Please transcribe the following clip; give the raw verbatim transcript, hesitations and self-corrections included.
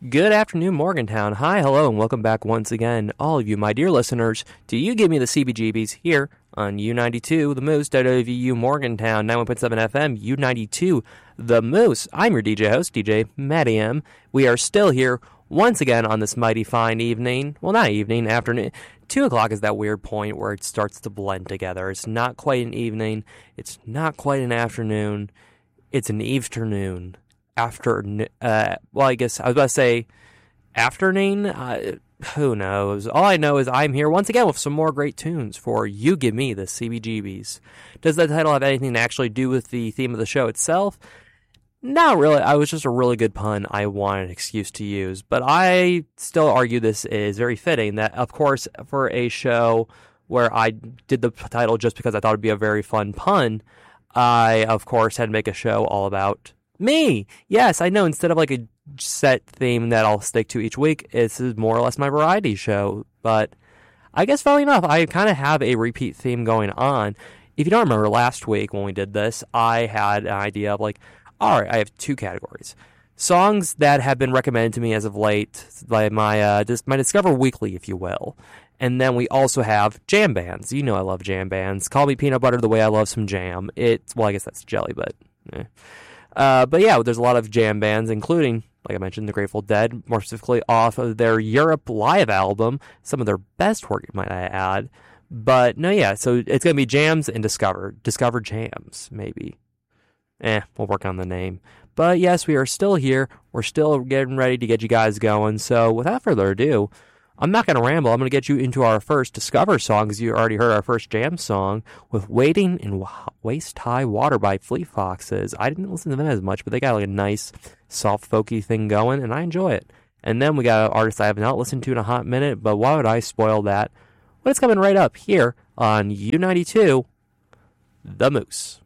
Good afternoon, Morgantown. Hi, hello, and welcome back once again, all of you, my dear listeners, to You Give Me the C B G Bs here on U ninety-two, The Moose, W W U Morgantown, ninety-one point seven F M, U ninety-two, The Moose. I'm your D J host, D J Matty M. We are still here once again on this mighty fine evening. Well, not evening, afternoon. Two o'clock is that weird point where it starts to blend together. It's not quite an evening. It's not quite an afternoon. It's an afternoon. After, uh, well, I guess I was about to say afternoon. Uh, who knows? All I know is I'm here once again with some more great tunes for You Give Me the C B G Bs. Does that title have anything to actually do with the theme of the show itself? Not really. I was just a really good pun I wanted an excuse to use. But I still argue this is very fitting that, of course, for a show where I did the title just because I thought it would be a very fun pun, I, of course, had to make a show all about me. Yes, I know. Instead of like a set theme that I'll stick to each week, this is more or less my variety show. But I guess, funny enough, I kind of have a repeat theme going on. If you don't remember last week when we did this, I had an idea of like, all right, I have two categories. Songs that have been recommended to me as of late by my, uh, just my Discover Weekly, if you will. And then we also have jam bands. You know I love jam bands. Call me peanut butter the way I love some jam. It's, well, I guess that's jelly, but eh. Uh, but yeah, there's a lot of jam bands, including, like I mentioned, the Grateful Dead, more specifically off of their Europe live album, some of their best work, might I add. But no, yeah, so it's going to be jams and Discover. Discover jams, maybe. Eh, we'll work on the name. But yes, we are still here. We're still getting ready to get you guys going. So without further ado, I'm not going to ramble. I'm going to get you into our first Discover song, because you already heard our first jam song with Waiting in Waist High Water by Fleet Foxes. I didn't listen to them as much, but they got like a nice, soft, folky thing going, and I enjoy it. And then we got an artist I have not listened to in a hot minute, but why would I spoil that? But it's coming right up here on U ninety-two, The Moose.